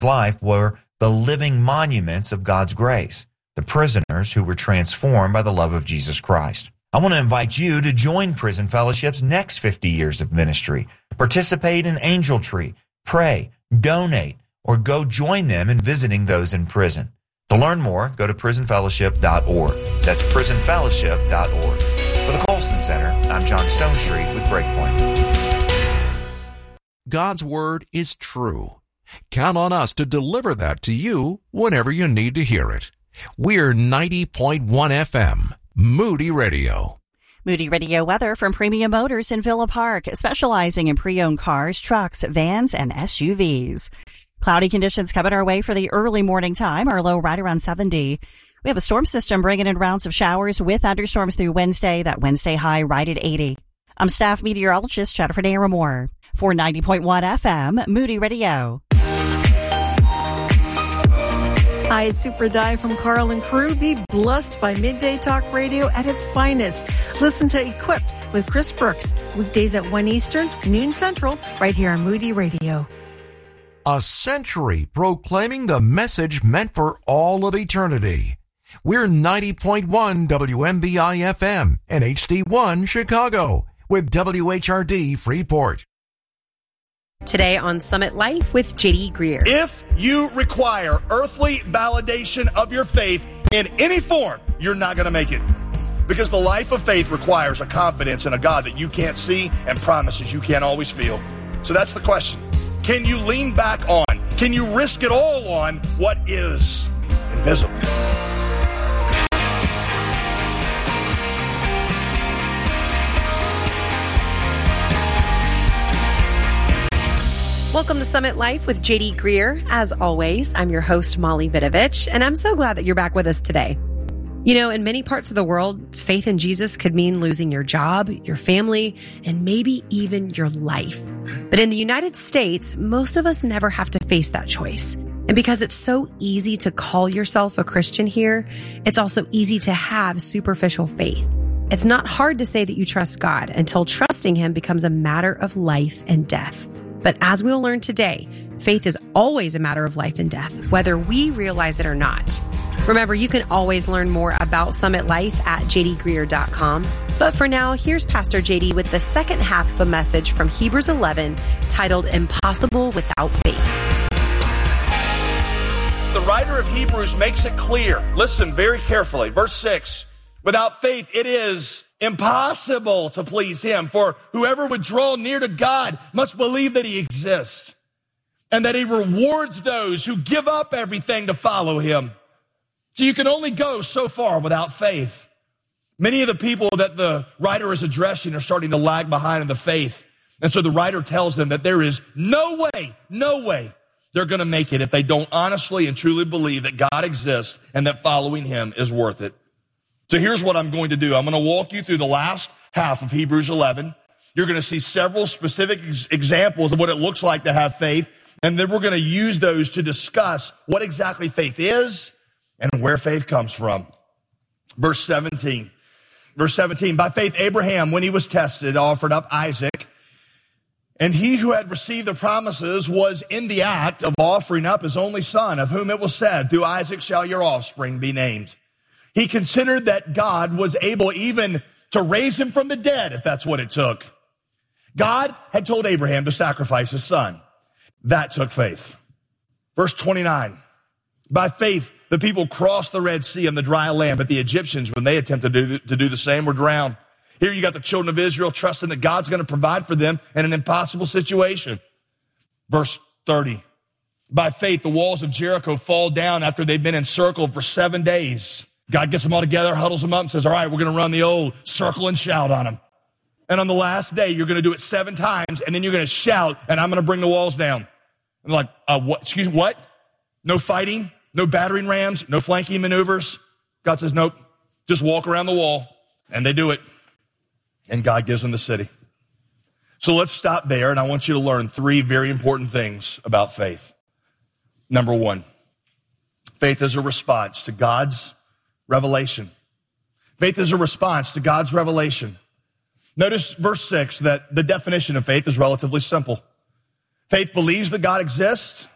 life were the living monuments of God's grace, the prisoners who were transformed by the love of Jesus Christ. I want to invite you to join Prison Fellowship's next 50 years of ministry. Participate in Angel Tree, pray, donate, or go join them in visiting those in prison. To learn more, go to prisonfellowship.org. That's prisonfellowship.org. For the Colson Center, I'm John Stonestreet with Breakpoint. God's Word is true. Count on us to deliver that to you whenever you need to hear it. We're 90.1 FM, Moody Radio. Moody Radio weather from Premium Motors in Villa Park, specializing in pre-owned cars, trucks, vans, and SUVs. Cloudy conditions coming our way for the early morning time, our low right around 70. We have a storm system bringing in rounds of showers with thunderstorms through Wednesday, that Wednesday high right at 80. I'm staff meteorologist Jennifer Naramore for 90.1 FM, Moody Radio. Hi, it's Super Dive from Carl and crew. Be blessed by Midday Talk Radio at its finest. Listen to Equipped with Chris Brooks, weekdays at 1 Eastern, noon Central, right here on Moody Radio. A century proclaiming the message meant for all of eternity. We're 90.1 WMBI FM and HD1 Chicago with WHRD Freeport. Today on Summit Life with J.D. Greer. If you require earthly validation of your faith in any form, you're not going to make it. Because the life of faith requires a confidence in a God that you can't see and promises you can't always feel. So that's the question. Can you lean back on? Can you risk it all on what is invisible? Welcome to Summit Life with J.D. Greer. As always, I'm your host, Molly Vidovich, and I'm so glad that you're back with us today. You know, in many parts of the world, faith in Jesus could mean losing your job, your family, and maybe even your life. But in the United States, most of us never have to face that choice. And because it's so easy to call yourself a Christian here, it's also easy to have superficial faith. It's not hard to say that you trust God until trusting Him becomes a matter of life and death. But as we'll learn today, faith is always a matter of life and death, whether we realize it or not. Remember, you can always learn more about Summit Life at jdgreer.com. But for now, here's Pastor JD with the second half of a message from Hebrews 11 titled Impossible Without Faith. The writer of Hebrews makes it clear. Listen very carefully. Verse 6, without faith, it is impossible to please Him. For whoever would draw near to God must believe that He exists and that He rewards those who give up everything to follow Him. So you can only go so far without faith. Many of the people that the writer is addressing are starting to lag behind in the faith. And so the writer tells them that there is no way they're going to make it if they don't honestly and truly believe that God exists and that following Him is worth it. So here's what I'm going to do. I'm going to walk you through the last half of Hebrews 11. You're going to see several specific examples of what it looks like to have faith. And then we're going to use those to discuss what exactly faith is and where faith comes from. Verse 17, by faith, Abraham, when he was tested, offered up Isaac. And he who had received the promises was in the act of offering up his only son, of whom it was said, through Isaac shall your offspring be named. He considered that God was able even to raise him from the dead, if that's what it took. God had told Abraham to sacrifice his son. That took faith. Verse 29, by faith, the people crossed the Red Sea on the dry land, but the Egyptians, when they attempted to do the same, were drowned. Here you got the children of Israel trusting that God's going to provide for them in an impossible situation. Verse 30, by faith, the walls of Jericho fall down after they've been encircled for 7 days. God gets them all together, huddles them up, and says, all right, we're going to run the old circle and shout on them. And on the last day, you're going to do it 7 times, and then you're going to shout, and I'm going to bring the walls down. And like, what? Excuse me, what? No fighting, no battering rams, no flanking maneuvers. God says, nope, just walk around the wall. And they do it. And God gives them the city. So let's stop there, and I want you to learn 3 very important things about faith. Number 1, faith is a response to God's revelation. Faith is a response to God's revelation. Notice verse 6 that the definition of faith is relatively simple. Faith believes that God exists